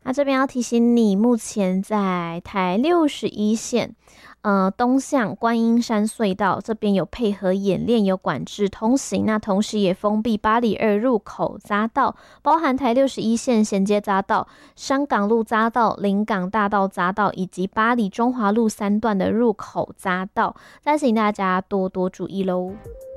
那这边要提醒你，目前在台61线，东向观音山隧道这边有配合演练，有管制通行。那同时也封闭八里二入口匝道，包含台61线衔接匝道、香港路匝道、临港大道匝道以及八里中华路3段的入口匝道。再请大家多多注意喽。